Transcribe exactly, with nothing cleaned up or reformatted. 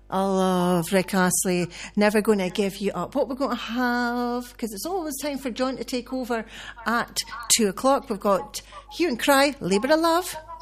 I love Rick Astley, Never Gonna Give You Up. What we're going to have, because it's always time for John to take over at two o'clock, we've got Hue and Cry, Labour of Love.